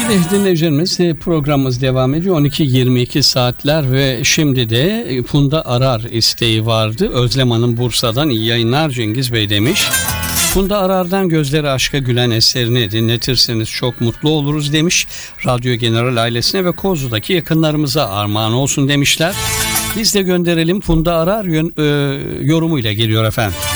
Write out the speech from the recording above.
Sevgili dinleyicilerimiz, programımız devam ediyor. 12:22 saatler ve şimdi de Funda Arar isteği vardı. Özlem Hanım Bursa'dan iyi yayınlar Cengiz Bey demiş. Funda Arar'dan Gözleri Aşka Gülen eserini dinletirseniz çok mutlu oluruz demiş. Radyo General ailesine ve Kozlu'daki yakınlarımıza armağan olsun demişler. Biz de gönderelim. Funda Arar yorumuyla geliyor efendim.